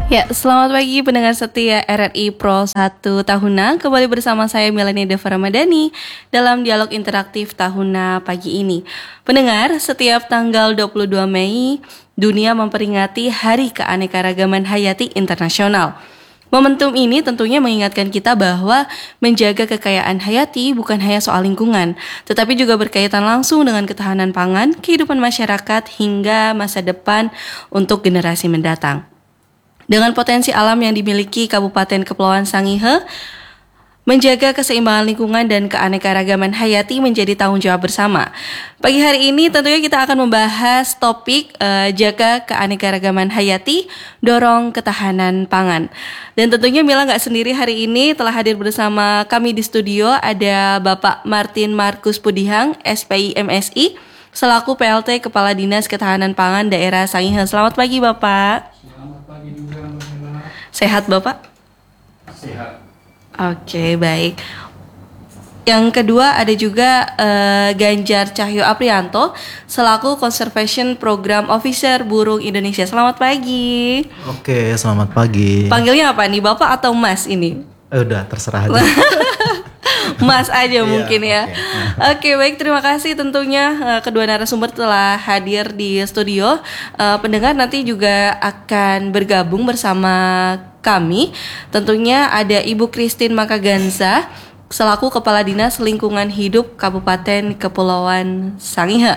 Ya, selamat pagi pendengar setia RRI Pro 1 Tahuna. Kembali bersama saya Melanie Deva Ramadhani dalam dialog interaktif Tahuna pagi ini. Pendengar, setiap tanggal 22 Mei, dunia memperingati Hari Keanekaragaman Hayati Internasional. Momentum ini tentunya mengingatkan kita bahwa menjaga kekayaan hayati bukan hanya soal lingkungan, tetapi juga berkaitan langsung dengan ketahanan pangan, kehidupan masyarakat, hingga masa depan untuk generasi mendatang. Dengan potensi alam yang dimiliki Kabupaten Kepulauan Sangihe, menjaga keseimbangan lingkungan dan keanekaragaman hayati menjadi tanggung jawab bersama. Pagi hari ini tentunya kita akan membahas topik jaga keanekaragaman hayati, dorong ketahanan pangan. Dan tentunya Mila nggak sendiri hari ini, telah hadir bersama kami di studio ada Bapak Martin Markus Pudihang, SPI MSI, selaku PLT Kepala Dinas Ketahanan Pangan Daerah Sangihe. Selamat pagi Bapak. Selamat pagi juga Mbak Mela. Sehat Bapak? Sehat. Oke, baik. Yang kedua ada juga Ganjar Cahyo Aprianto selaku Conservation Program Officer Burung Indonesia. Selamat pagi. Oke, selamat pagi. Panggilnya apa nih, Bapak atau Mas ini? Udah, terserah aja. Mas aja mungkin ya. Okay. Oke, baik, terima kasih tentunya kedua narasumber telah hadir di studio. Pendengar nanti juga akan bergabung bersama kami. Tentunya ada Ibu Christine Makaganza selaku Kepala Dinas Lingkungan Hidup Kabupaten Kepulauan Sangihe.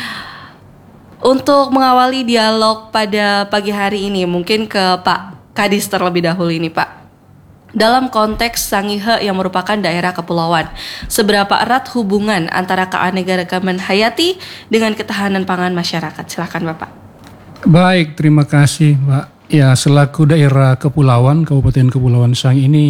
Untuk mengawali dialog pada pagi hari ini, mungkin ke Pak Kadis terlebih dahulu ini Pak. Dalam konteks Sangihe yang merupakan daerah kepulauan, seberapa erat hubungan antara keanekaragaman hayati dengan ketahanan pangan masyarakat? Silakan Bapak. Baik, terima kasih Mbak. Ya, selaku daerah kepulauan, Kabupaten Kepulauan Sangihe ini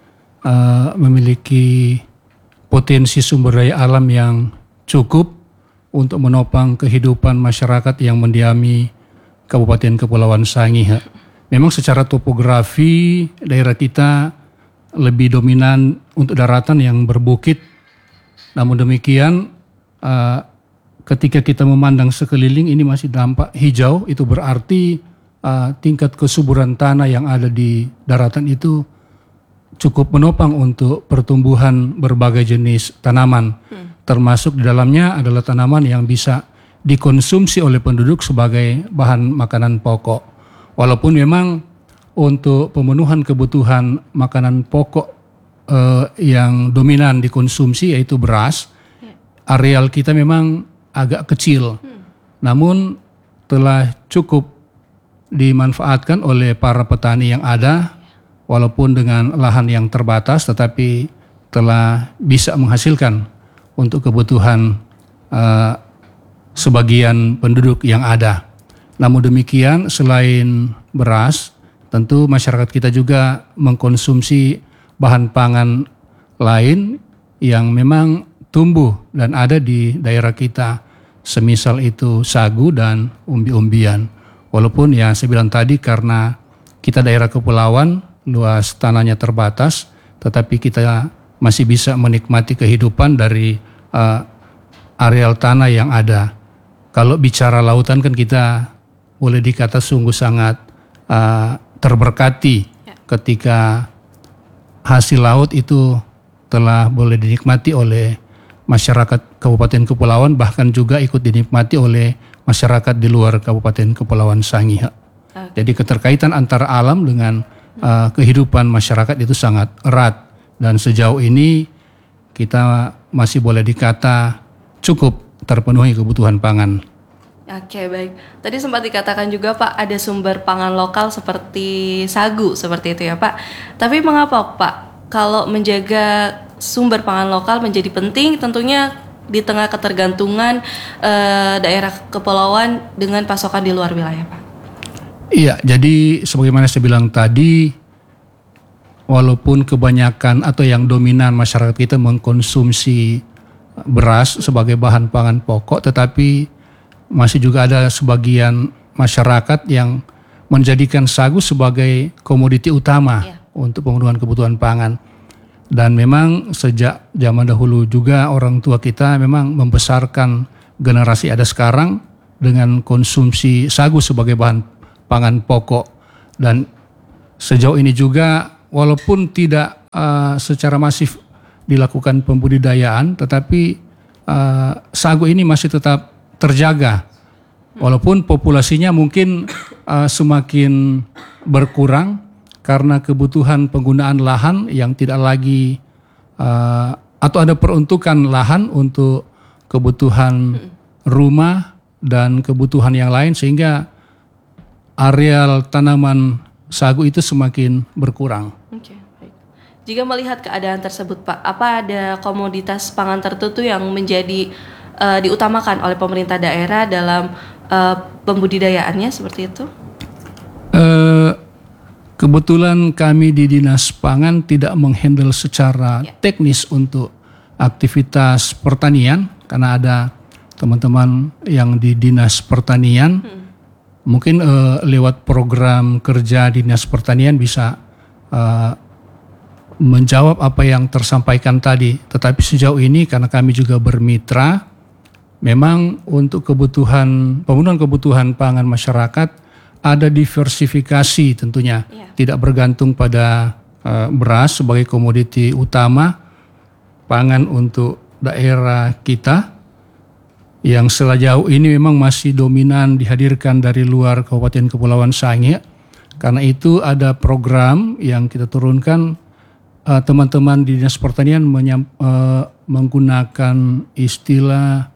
memiliki potensi sumber daya alam yang cukup untuk menopang kehidupan masyarakat yang mendiami Kabupaten Kepulauan Sangihe. Memang secara topografi daerah kita lebih dominan untuk daratan yang berbukit. Namun demikian ketika kita memandang sekeliling ini masih dampak hijau, itu berarti tingkat kesuburan tanah yang ada di daratan itu cukup menopang untuk pertumbuhan berbagai jenis tanaman. Termasuk di dalamnya adalah tanaman yang bisa dikonsumsi oleh penduduk sebagai bahan makanan pokok. Walaupun memang untuk pemenuhan kebutuhan makanan pokok yang dominan dikonsumsi yaitu beras, areal kita memang agak kecil. Namun telah cukup dimanfaatkan oleh para petani yang ada, walaupun dengan lahan yang terbatas tetapi telah bisa menghasilkan untuk kebutuhan sebagian penduduk yang ada. Namun demikian, selain beras, tentu masyarakat kita juga mengkonsumsi bahan pangan lain yang memang tumbuh dan ada di daerah kita. Semisal itu sagu dan umbi-umbian. Walaupun ya saya bilang tadi karena kita daerah kepulauan, luas tanahnya terbatas, tetapi kita masih bisa menikmati kehidupan dari areal tanah yang ada. Kalau bicara lautan kan kita boleh dikata sungguh sangat terberkati ketika hasil laut itu telah boleh dinikmati oleh masyarakat Kabupaten Kepulauan, bahkan juga ikut dinikmati oleh masyarakat di luar Kabupaten Kepulauan Sangihe. Jadi keterkaitan antara alam dengan kehidupan masyarakat itu sangat erat, dan sejauh ini kita masih boleh dikata cukup terpenuhi kebutuhan pangan. Oke, baik. Tadi sempat dikatakan juga Pak ada sumber pangan lokal seperti sagu seperti itu ya Pak. Tapi mengapa Pak kalau menjaga sumber pangan lokal menjadi penting tentunya di tengah ketergantungan daerah kepulauan dengan pasokan di luar wilayah Pak? Iya, jadi sebagaimana saya bilang tadi, walaupun kebanyakan atau yang dominan masyarakat kita mengkonsumsi beras sebagai bahan pangan pokok, tetapi masih juga ada sebagian masyarakat yang menjadikan sagu sebagai komoditi utama untuk pemenuhan kebutuhan pangan. Dan memang sejak zaman dahulu juga orang tua kita memang membesarkan generasi ada sekarang dengan konsumsi sagu sebagai bahan pangan pokok. Dan sejauh ini juga walaupun tidak secara masif dilakukan pembudidayaan, tetapi sagu ini masih tetap terjaga. Walaupun populasinya mungkin semakin berkurang karena kebutuhan penggunaan lahan yang tidak lagi atau ada peruntukan lahan untuk kebutuhan rumah dan kebutuhan yang lain, sehingga areal tanaman sagu itu semakin berkurang. Oke, baik. Jika melihat keadaan tersebut, Pak, apa ada komoditas pangan tertentu yang menjadi diutamakan oleh pemerintah daerah dalam pembudidayaannya seperti itu? Kebetulan kami di Dinas Pangan tidak menghandle secara teknis untuk aktivitas pertanian, karena ada teman-teman yang di Dinas Pertanian. Mungkin lewat program kerja Dinas Pertanian bisa menjawab apa yang tersampaikan tadi. Tetapi sejauh ini karena kami juga bermitra, memang untuk pemenuhan kebutuhan pangan masyarakat ada diversifikasi tentunya, tidak bergantung pada beras sebagai komoditi utama pangan untuk daerah kita, yang sejauh ini memang masih dominan dihadirkan dari luar Kabupaten Kepulauan Sangihe. Karena itu ada program yang kita turunkan, teman-teman di Dinas Pertanian menggunakan istilah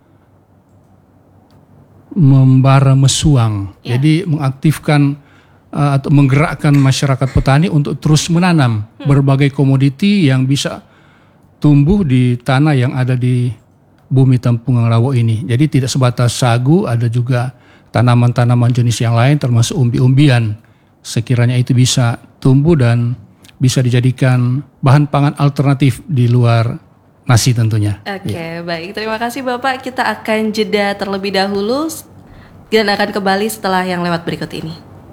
membara mesuang, jadi mengaktifkan atau menggerakkan masyarakat petani untuk terus menanam berbagai komoditi yang bisa tumbuh di tanah yang ada di bumi Tampungan Rawo ini. Jadi tidak sebatas sagu, ada juga tanaman-tanaman jenis yang lain termasuk umbi-umbian. Sekiranya itu bisa tumbuh dan bisa dijadikan bahan pangan alternatif di luar nasi tentunya. Oke, baik. Terima kasih Bapak. Kita akan jeda terlebih dahulu dan akan kembali setelah yang lewat berikut ini.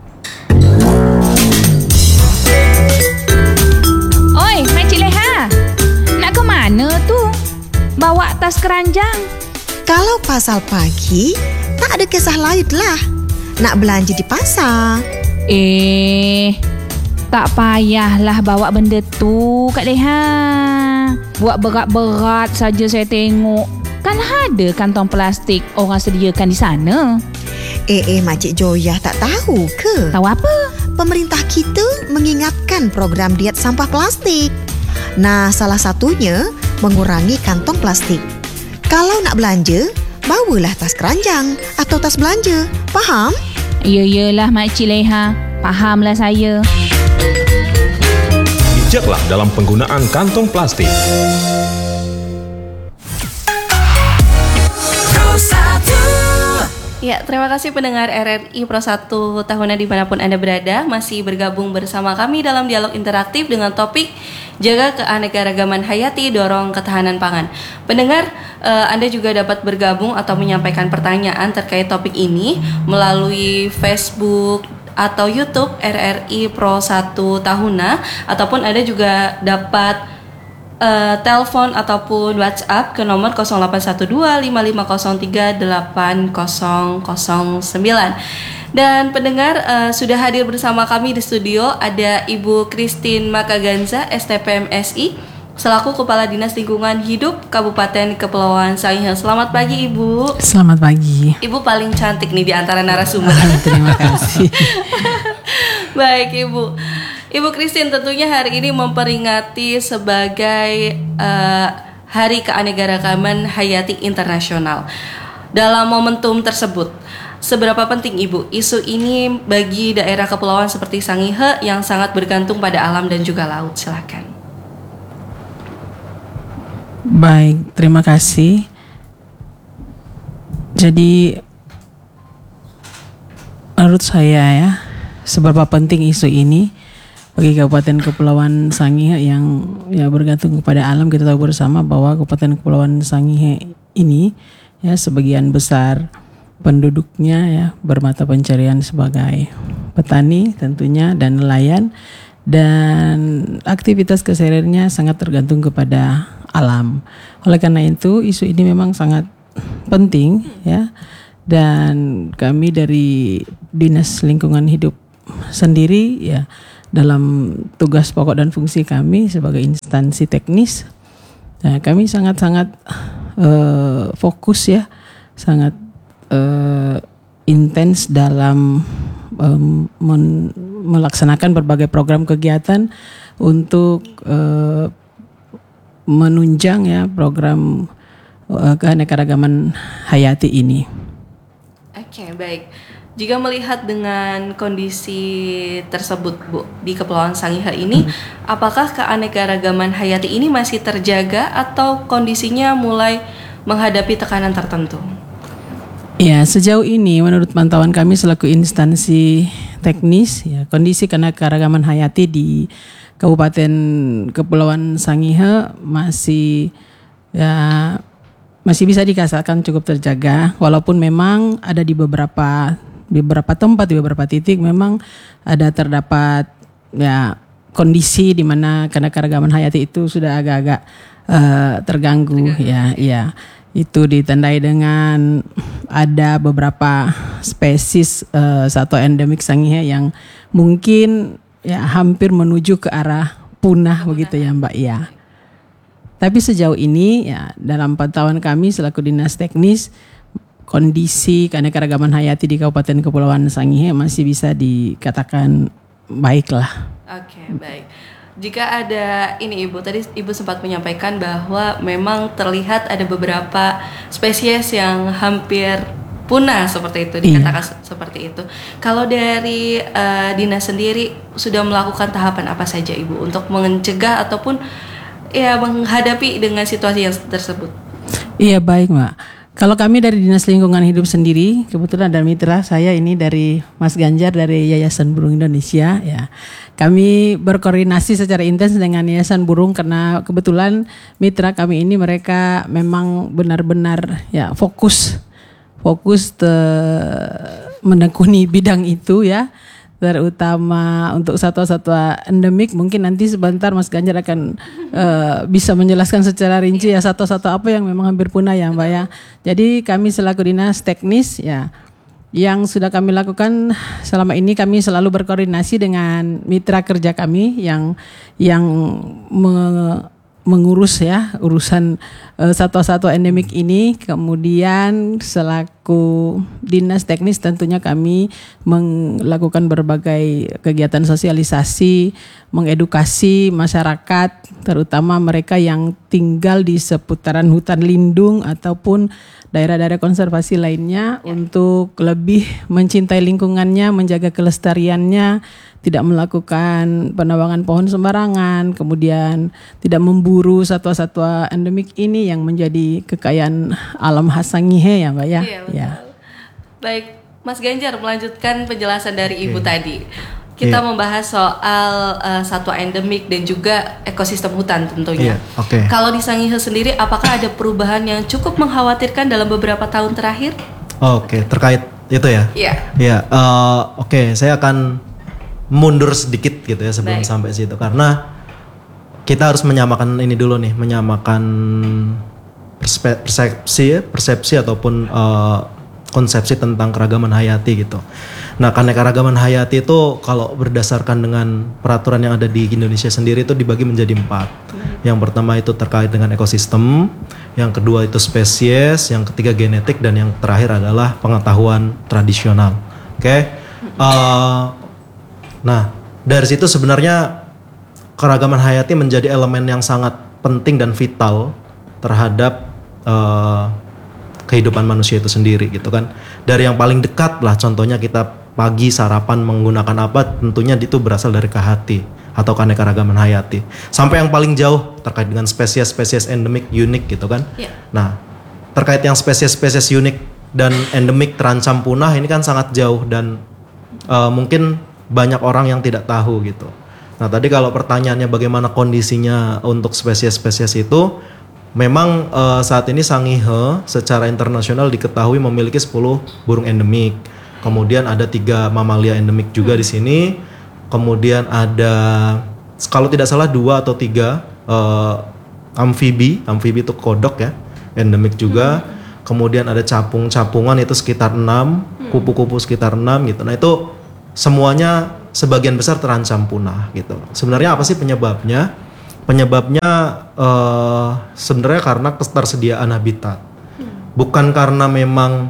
Oi, Makcik Leha. Nak ke mana tu? Bawa tas keranjang. Kalau pasal pagi, tak ada kisah lain lah. Nak belanja di pasar. Tak payahlah bawa benda tu, Kak Leha. Buat berat-berat saja saya tengok. Kan ada kantong plastik orang sediakan di sana. Makcik Joyah tak tahu ke? Tahu apa? Pemerintah kita mengingatkan program diet sampah plastik. Nah, salah satunya mengurangi kantong plastik. Kalau nak belanja, bawalah tas keranjang atau tas belanja. Faham? Iyalah Makcik Leha. Fahamlah saya. Bijaklah dalam penggunaan kantong plastik. Ya, terima kasih pendengar RRI Pro 1 tahunan dimanapun Anda berada, masih bergabung bersama kami dalam dialog interaktif dengan topik Jaga Keanekaragaman Hayati, Dorong Ketahanan Pangan. Pendengar, Anda juga dapat bergabung atau menyampaikan pertanyaan terkait topik ini melalui Facebook atau YouTube RRI Pro 1 Tahuna, ataupun Anda juga dapat telepon ataupun WhatsApp ke nomor 0812-5503-8009. Dan pendengar, sudah hadir bersama kami di studio ada Ibu Christine Makaganza, STP MSI, selaku Kepala Dinas Lingkungan Hidup Kabupaten Kepulauan Sangihe. Selamat pagi Ibu. Selamat pagi. Ibu paling cantik nih di antara narasumber. Terima kasih. Baik Ibu. Ibu Christine, tentunya hari ini memperingati sebagai Hari Keanekaragaman Hayati Internasional. Dalam momentum tersebut, seberapa penting Ibu isu ini bagi daerah kepulauan seperti Sangihe yang sangat bergantung pada alam dan juga laut? Silakan. Baik, terima kasih. Jadi menurut saya ya, seberapa penting isu ini bagi Kabupaten Kepulauan Sangihe yang bergantung kepada alam. Kita tahu bersama bahwa Kabupaten Kepulauan Sangihe ini ya sebagian besar penduduknya ya bermata pencarian sebagai petani tentunya dan nelayan, dan aktivitas kesehariannya sangat tergantung kepada alam. Oleh karena itu isu ini memang sangat penting ya, dan kami dari Dinas Lingkungan Hidup sendiri ya dalam tugas pokok dan fungsi kami sebagai instansi teknis, kami sangat-sangat fokus ya, sangat intens dalam melaksanakan berbagai program kegiatan untuk menunjang ya program keanekaragaman hayati ini. Oke, baik. Jika melihat dengan kondisi tersebut, Bu, di Kepulauan Sangihe ini, apakah keanekaragaman hayati ini masih terjaga atau kondisinya mulai menghadapi tekanan tertentu? Ya, sejauh ini menurut pantauan kami selaku instansi teknis, ya, kondisi keanekaragaman hayati di Kabupaten Kepulauan Sangihe masih bisa dikatakan cukup terjaga, walaupun memang ada di beberapa tempat, di beberapa titik memang terdapat ya kondisi di mana keanekaragaman hayati itu sudah agak-agak terganggu ya. Itu ditandai dengan ada beberapa spesies satwa endemik Sangihe yang mungkin ya hampir menuju ke arah punah begitu ya Mbak ya. Tapi sejauh ini ya dalam pantauan kami selaku dinas teknis, kondisi keanekaragaman hayati di Kabupaten Kepulauan Sangihe masih bisa dikatakan baik lah. Oke, baik. Jika ada ini Ibu, tadi Ibu sempat menyampaikan bahwa memang terlihat ada beberapa spesies yang hampir punah seperti itu, dikatakan seperti itu. Kalau dari dinas sendiri sudah melakukan tahapan apa saja Ibu untuk mencegah ataupun ya menghadapi dengan situasi yang tersebut? Iya, baik Mbak. Kalau kami dari Dinas Lingkungan Hidup sendiri, kebetulan ada mitra saya ini dari Mas Ganjar dari Yayasan Burung Indonesia ya. Kami berkoordinasi secara intens dengan Yayasan Burung karena kebetulan mitra kami ini mereka memang benar-benar ya fokus menekuni bidang itu ya, terutama untuk satwa-satwa endemik. Mungkin nanti sebentar Mas Ganjar akan bisa menjelaskan secara rinci ya satwa-satwa apa yang memang hampir punah ya Mbak ya. Jadi kami selaku dinas teknis ya, yang sudah kami lakukan selama ini, kami selalu berkoordinasi dengan mitra kerja kami yang mengurus ya urusan satwa-satwa endemik ini. Kemudian selaku dinas teknis tentunya kami melakukan berbagai kegiatan sosialisasi, mengedukasi masyarakat, terutama mereka yang tinggal di seputaran hutan lindung ataupun daerah-daerah konservasi lainnya untuk lebih mencintai lingkungannya, menjaga kelestariannya, tidak melakukan penebangan pohon sembarangan, kemudian tidak memburu satwa-satwa endemik ini yang menjadi kekayaan alam khas Sangihe ya Mbak ya. Iya, betul. Ya. Baik, Mas Ganjar melanjutkan penjelasan dari Ibu tadi. Kita membahas soal satwa endemik dan juga ekosistem hutan tentunya. Kalau di Sangihe sendiri, apakah ada perubahan yang cukup mengkhawatirkan dalam beberapa tahun terakhir? Terkait itu ya? Iya. Saya akan mundur sedikit gitu ya sebelum sampai situ, karena kita harus menyamakan ini dulu nih, menyamakan persepsi ataupun konsepsi tentang keragaman hayati gitu. Nah, keanekaragaman hayati itu kalau berdasarkan dengan peraturan yang ada di Indonesia sendiri itu dibagi menjadi 4. Yang pertama itu terkait dengan ekosistem, yang kedua itu spesies, yang ketiga genetik, dan yang terakhir adalah pengetahuan tradisional. Nah, dari situ sebenarnya keragaman hayati menjadi elemen yang sangat penting dan vital terhadap kehidupan manusia itu sendiri gitu kan. Dari yang paling dekat lah, contohnya kita pagi sarapan menggunakan apa, tentunya itu berasal dari KHT atau keanekaragaman hayati. Sampai yang paling jauh terkait dengan spesies-spesies endemik unik gitu kan. Nah, terkait yang spesies-spesies unik dan endemik terancam punah ini kan sangat jauh dan mungkin banyak orang yang tidak tahu gitu. Nah, tadi kalau pertanyaannya bagaimana kondisinya untuk spesies-spesies itu, memang saat ini Sangihe secara internasional diketahui memiliki 10 burung endemik. Kemudian ada 3 mamalia endemik juga di sini. Kemudian ada, kalau tidak salah 2 atau 3 amfibi itu kodok ya, endemik juga. Kemudian ada capung-capungan itu sekitar 6, kupu-kupu sekitar 6 gitu. Nah, itu semuanya sebagian besar terancam punah gitu. Sebenarnya apa sih penyebabnya? Penyebabnya sebenarnya karena ketersediaan habitat, bukan karena memang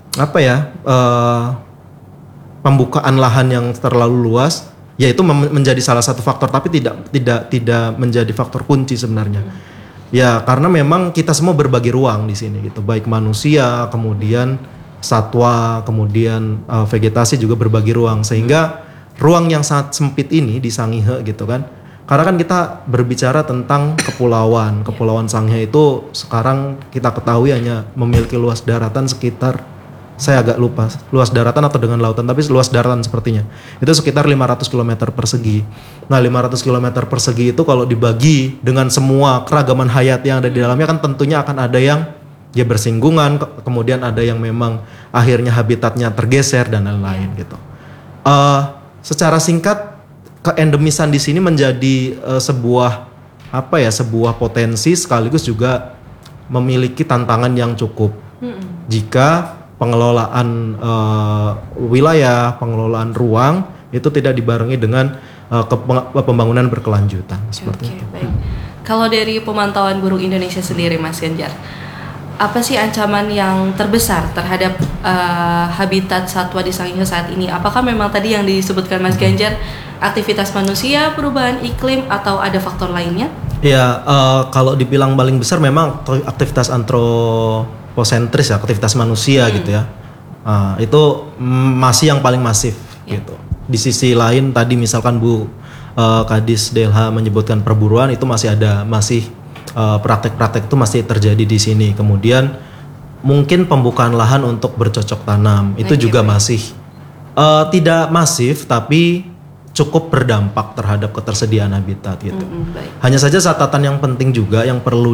pembukaan lahan yang terlalu luas, yaitu menjadi salah satu faktor, tapi tidak menjadi faktor kunci sebenarnya. Ya karena memang kita semua berbagi ruang di sini gitu, baik manusia, kemudian satwa, kemudian vegetasi juga berbagi ruang, sehingga ruang yang sangat sempit ini di Sangihe gitu kan. Karena kan kita berbicara tentang Kepulauan Sangihe itu sekarang kita ketahui hanya memiliki luas daratan sekitar, saya agak lupa luas daratan atau dengan lautan, tapi luas daratan sepertinya itu sekitar 500 km persegi. Nah 500 km persegi itu kalau dibagi dengan semua keragaman hayat yang ada di dalamnya kan tentunya akan ada yang ya bersinggungan, kemudian ada yang memang akhirnya habitatnya tergeser dan lain-lain gitu. Secara singkat, keendemisan di sini menjadi sebuah potensi sekaligus juga memiliki tantangan yang cukup. Jika pengelolaan wilayah, pengelolaan ruang itu tidak dibarengi dengan pembangunan berkelanjutan seperti itu. Baik. Kalau dari pemantauan burung Indonesia sendiri, Mas Ganjar, apa sih ancaman yang terbesar terhadap habitat satwa di Sangihe saat ini? Apakah memang tadi yang disebutkan Mas Ganjar, aktivitas manusia, perubahan iklim, atau ada faktor lainnya? Ya, kalau dibilang paling besar memang aktivitas antroposentris ya, aktivitas manusia gitu ya. Itu masih yang paling masif gitu. Di sisi lain tadi misalkan Bu Kadis DLH menyebutkan perburuan, itu masih praktek-praktek itu masih terjadi di sini. Kemudian mungkin pembukaan lahan untuk bercocok tanam itu juga masih tidak masif, tapi cukup berdampak terhadap ketersediaan habitat gitu. Hanya saja catatan yang penting juga yang perlu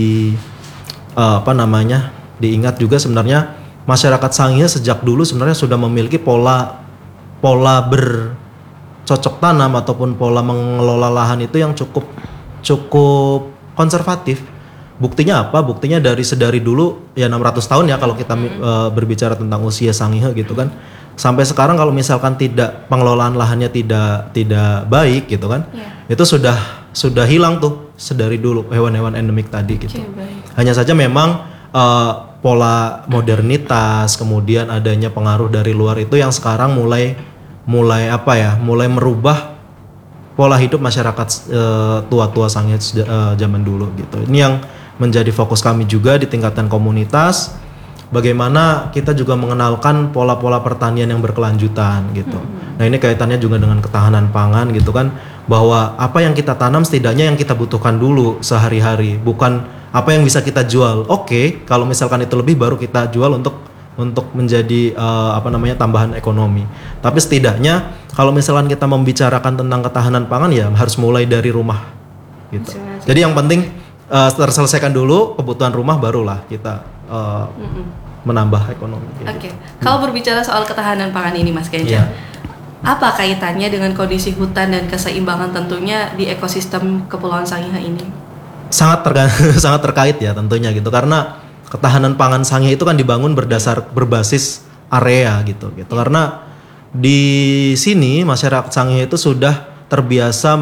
diingat juga sebenarnya, masyarakat Sangihe sejak dulu sebenarnya sudah memiliki pola bercocok tanam ataupun pola mengelola lahan itu yang cukup konservatif. Buktinya apa? Buktinya sedari dulu ya 600 tahun ya kalau kita berbicara tentang usia Sangihe gitu kan. Sampai sekarang kalau misalkan pengelolaan lahannya tidak baik gitu kan. Itu sudah hilang tuh sedari dulu hewan-hewan endemik tadi gitu. Hanya saja memang pola modernitas, kemudian adanya pengaruh dari luar itu yang sekarang mulai merubah pola hidup masyarakat tua-tua Sangihe zaman dulu gitu. Ini yang menjadi fokus kami juga di tingkatan komunitas. Bagaimana kita juga mengenalkan pola-pola pertanian yang berkelanjutan gitu. Nah ini kaitannya juga dengan ketahanan pangan gitu kan, bahwa apa yang kita tanam setidaknya yang kita butuhkan dulu sehari-hari, bukan apa yang bisa kita jual. Oke, kalau misalkan itu lebih baru kita jual untuk menjadi tambahan ekonomi. Tapi setidaknya kalau misalkan kita membicarakan tentang ketahanan pangan ya harus mulai dari rumah gitu. Jadi yang penting terselesaikan dulu kebutuhan rumah, barulah kita menambah ekonomi. Oke. Kalau berbicara soal ketahanan pangan ini, Mas Ganjar, apa kaitannya dengan kondisi hutan dan keseimbangan tentunya di ekosistem Kepulauan Sangihe ini? Sangat terkait ya tentunya gitu, karena ketahanan pangan Sangihe itu kan dibangun berbasis area gitu. Karena di sini masyarakat Sangihe itu sudah terbiasa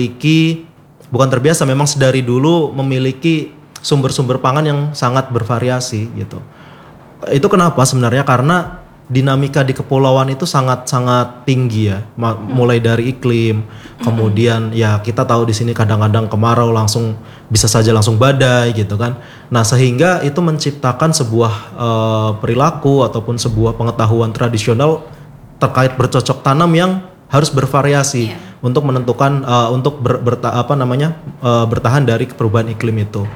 memang sedari dulu memiliki sumber-sumber pangan yang sangat bervariasi gitu. Itu kenapa sebenarnya? Karena dinamika di kepulauan itu sangat tinggi ya. Mulai dari iklim, kemudian ya kita tahu di sini kadang-kadang kemarau bisa saja langsung badai gitu kan. Nah, sehingga itu menciptakan sebuah perilaku ataupun sebuah pengetahuan tradisional terkait bercocok tanam yang harus bervariasi untuk menentukan bertahan dari perubahan iklim itu.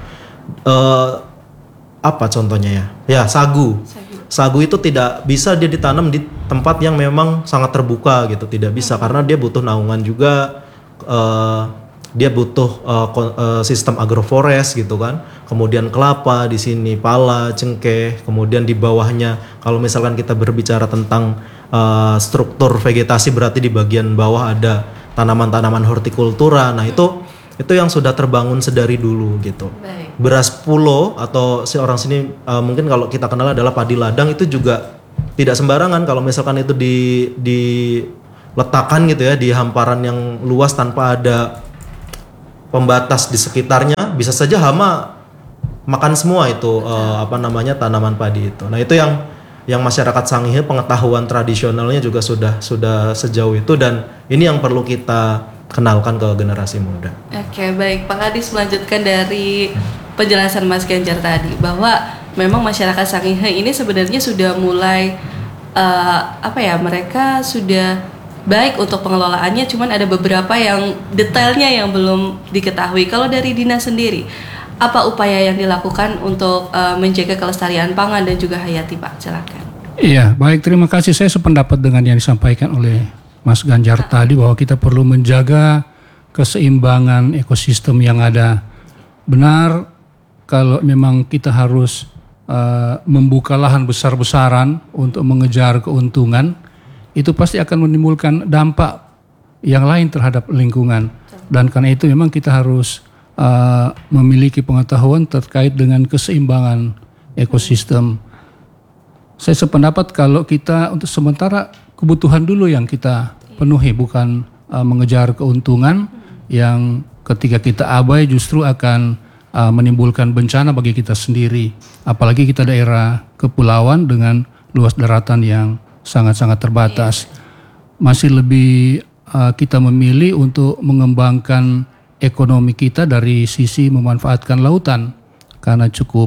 Apa contohnya ya? Ya, sagu. Sagu itu tidak bisa dia ditanam di tempat yang memang sangat terbuka gitu, tidak bisa karena dia butuh naungan juga, dia butuh sistem agroforest gitu kan. Kemudian kelapa di sini, pala, cengkeh, kemudian di bawahnya kalau misalkan kita berbicara tentang struktur vegetasi berarti di bagian bawah ada tanaman-tanaman hortikultura. Nah, itu yang sudah terbangun sedari dulu gitu. Beras pulo atau orang sini mungkin kalau kita kenal adalah padi ladang, itu juga tidak sembarangan kalau misalkan itu letakkan gitu ya di hamparan yang luas tanpa ada pembatas di sekitarnya, bisa saja hama makan semua itu tanaman padi itu. Nah, itu yang masyarakat Sangihe pengetahuan tradisionalnya juga sudah sejauh itu, dan ini yang perlu kita kenalkan ke generasi muda. Oke, baik. Pak Kadis melanjutkan dari penjelasan Mas Ganjar tadi bahwa memang masyarakat Sangihe ini sebenarnya sudah mulai mereka sudah baik untuk pengelolaannya, cuman ada beberapa yang detailnya yang belum diketahui. Kalau dari dinas sendiri, apa upaya yang dilakukan untuk menjaga kelestarian pangan dan juga hayati, Pak? Silakan. Iya, baik, terima kasih. Saya sependapat dengan yang disampaikan oleh Mas Ganjar tadi bahwa kita perlu menjaga keseimbangan ekosistem yang ada. Benar, kalau memang kita harus membuka lahan besar-besaran untuk mengejar keuntungan, itu pasti akan menimbulkan dampak yang lain terhadap lingkungan. Dan karena itu memang kita harus memiliki pengetahuan terkait dengan keseimbangan ekosistem. Saya sependapat kalau kita untuk sementara kebutuhan dulu yang kita penuhi, bukan mengejar keuntungan yang ketika kita abai justru akan menimbulkan bencana bagi kita sendiri. Apalagi kita daerah kepulauan dengan luas daratan yang sangat-sangat terbatas. Masih lebih kita memilih untuk mengembangkan ekonomi kita dari sisi memanfaatkan lautan karena cukup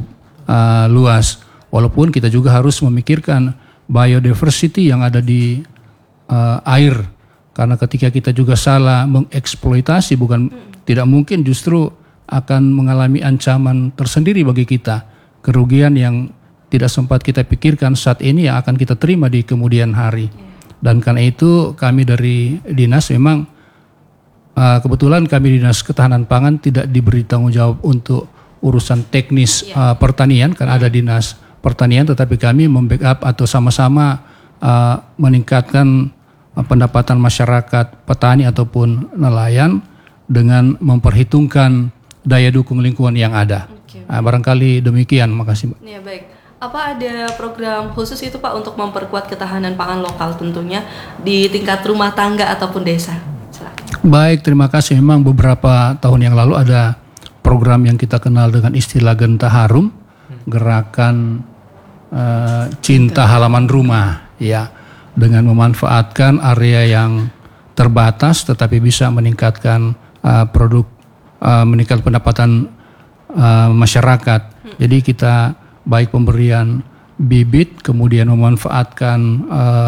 luas. Walaupun kita juga harus memikirkan biodiversity yang ada di air, karena ketika kita juga salah mengeksploitasi, tidak mungkin justru akan mengalami ancaman tersendiri bagi kita, kerugian yang tidak sempat kita pikirkan saat ini yang akan kita terima di kemudian hari. Dan karena itu kami dari dinas memang kebetulan kami Dinas Ketahanan Pangan tidak diberi tanggung jawab untuk urusan teknis pertanian, karena ada Dinas Pertanian, tetapi kami membackup atau sama-sama meningkatkan pendapatan masyarakat petani ataupun nelayan dengan memperhitungkan daya dukung lingkungan yang ada. Barangkali demikian, makasih Mbak. Ya, baik. Apa ada program khusus itu Pak untuk memperkuat ketahanan pangan lokal tentunya di tingkat rumah tangga ataupun desa? Silakan. Baik, terima kasih. Memang beberapa tahun yang lalu ada program yang kita kenal dengan istilah Genta Harum, gerakan cinta halaman rumah, ya, dengan memanfaatkan area yang terbatas tetapi bisa meningkatkan meningkatkan pendapatan masyarakat. Jadi kita baik pemberian bibit, kemudian memanfaatkan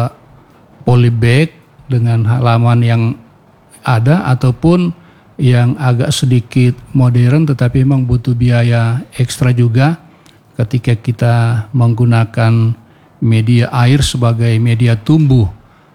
polybag dengan halaman yang ada, ataupun yang agak sedikit modern tetapi memang butuh biaya ekstra juga ketika kita menggunakan media air sebagai media tumbuh,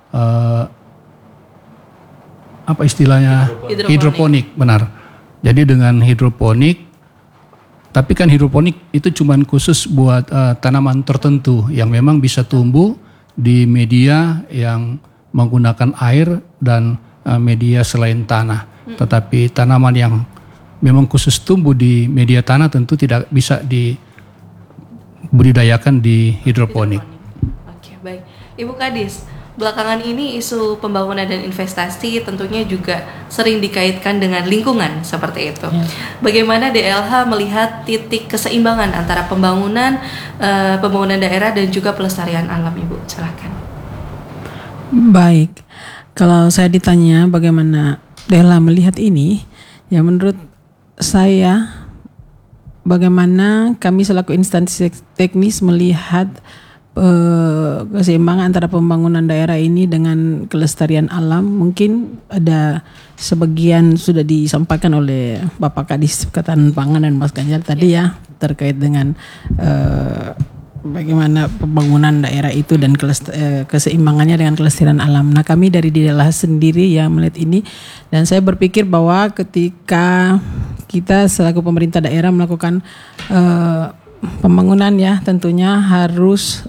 apa istilahnya? Hidroponik, benar. Jadi dengan hidroponik, tapi kan hidroponik itu cuma khusus buat tanaman tertentu yang memang bisa tumbuh di media yang menggunakan air dan media selain tanah. Tetapi tanaman yang memang khusus tumbuh di media tanah tentu tidak bisa dibudidayakan di hidroponik. Oke, baik. Ibu Kadis, belakangan ini isu pembangunan dan investasi tentunya juga sering dikaitkan dengan lingkungan seperti itu. Bagaimana DLH melihat titik keseimbangan antara pembangunan daerah dan juga pelestarian alam, Ibu? Silakan. Baik, kalau saya ditanya bagaimana DLH melihat ini, ya menurut saya bagaimana kami selaku instansi teknis melihat keseimbangan antara pembangunan daerah ini dengan kelestarian alam. Mungkin ada sebagian sudah disampaikan oleh Bapak Kadis Ketahanan Pangan dan Mas Ganjar tadi ya, terkait dengan bagaimana pembangunan daerah itu dan keseimbangannya dengan kelestarian alam. Nah, kami dari DLH sendiri ya melihat ini, dan saya berpikir bahwa ketika kita selaku pemerintah daerah melakukan pembangunan ya, tentunya harus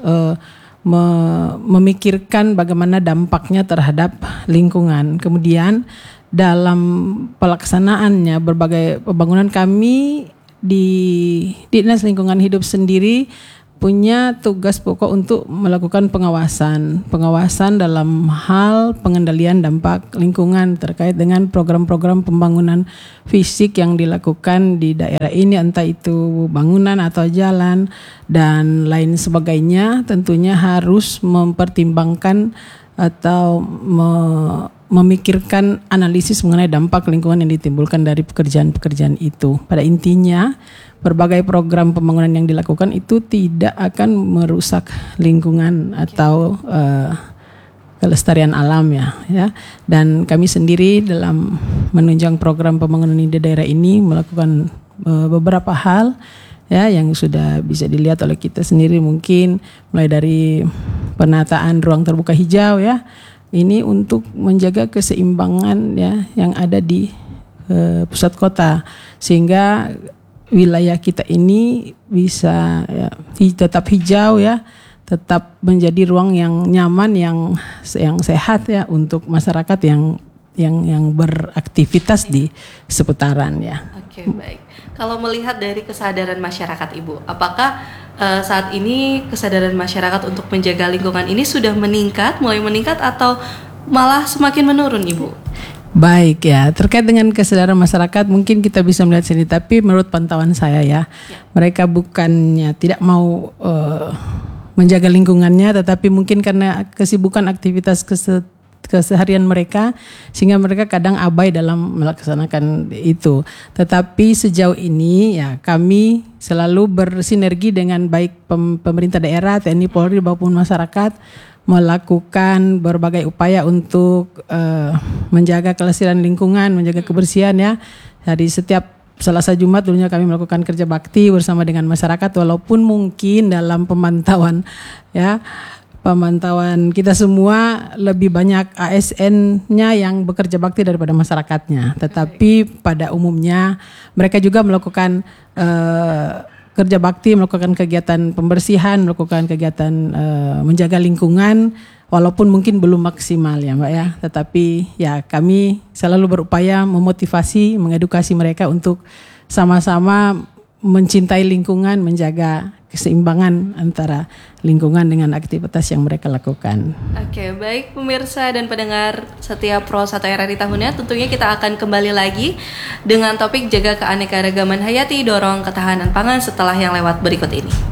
memikirkan bagaimana dampaknya terhadap lingkungan. Kemudian dalam pelaksanaannya berbagai pembangunan kami di Dinas Lingkungan Hidup sendiri punya tugas pokok untuk melakukan pengawasan dalam hal pengendalian dampak lingkungan terkait dengan program-program pembangunan fisik yang dilakukan di daerah ini, entah itu bangunan atau jalan dan lain sebagainya. Tentunya harus mempertimbangkan atau memikirkan analisis mengenai dampak lingkungan yang ditimbulkan dari pekerjaan-pekerjaan itu. Pada intinya, berbagai program pembangunan yang dilakukan itu tidak akan merusak lingkungan atau kelestarian alam ya. Dan kami sendiri dalam menunjang program pembangunan di daerah ini melakukan beberapa hal ya yang sudah bisa dilihat oleh kita sendiri, mungkin mulai dari penataan ruang terbuka hijau ya. Ini untuk menjaga keseimbangan ya yang ada di pusat kota, sehingga wilayah kita ini bisa ya, tetap hijau ya, tetap menjadi ruang yang nyaman, yang sehat ya untuk masyarakat yang beraktivitas di seputaran ya. Oke, baik. Kalau melihat dari kesadaran masyarakat Ibu, apakah saat ini kesadaran masyarakat untuk menjaga lingkungan ini sudah mulai meningkat atau malah semakin menurun Ibu? Baik ya, terkait dengan kesadaran masyarakat mungkin kita bisa melihat sini, tapi menurut pantauan saya ya, mereka bukannya tidak mau menjaga lingkungannya, tetapi mungkin karena kesibukan aktivitas keseharian mereka sehingga mereka kadang abai dalam melaksanakan itu. Tetapi sejauh ini ya kami selalu bersinergi dengan baik pemerintah daerah, TNI, Polri maupun masyarakat melakukan berbagai upaya untuk menjaga kelestarian lingkungan, menjaga kebersihan ya. Dari setiap Selasa Jumat dulunya kami melakukan kerja bakti bersama dengan masyarakat, walaupun mungkin dalam pemantauan kita semua lebih banyak ASN-nya yang bekerja bakti daripada masyarakatnya. Tetapi pada umumnya mereka juga melakukan kerja bakti, melakukan kegiatan pembersihan, melakukan kegiatan menjaga lingkungan, walaupun mungkin belum maksimal ya Mbak ya. Tetapi ya kami selalu berupaya memotivasi, mengedukasi mereka untuk sama-sama mencintai lingkungan, menjaga keseimbangan antara lingkungan dengan aktivitas yang mereka lakukan. Oke, baik pemirsa dan pendengar setiap Pro 1 RRI tahunnya, tentunya kita akan kembali lagi dengan topik jaga keanekaragaman hayati, dorong ketahanan pangan setelah yang lewat berikut ini.